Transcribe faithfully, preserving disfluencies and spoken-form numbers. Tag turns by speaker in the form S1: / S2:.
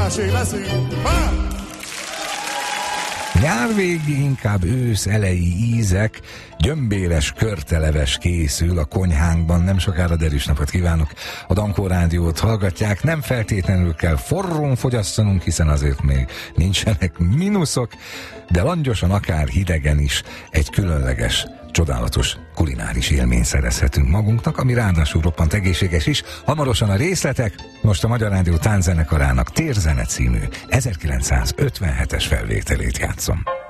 S1: Balázsék leszünk. Ha!
S2: Nyárvégi, inkább ősz elejé ízek, gyömbéres körteleves készül a konyhánkban. Nem sokára derűs napot kívánok. A Dankó Rádiót hallgatják. Nem feltétlenül kell forrón fogyasztanunk, hiszen azért még nincsenek mínuszok, de langyosan, akár hidegen is egy különleges, csodálatos kulináris élményt szerezhetünk magunknak, ami ráadásul roppant egészséges is. Hamarosan a részletek. Most a Magyar Rádió tánczenekarának Térzene című ezerkilencszázötvenhetes felvételét játszom.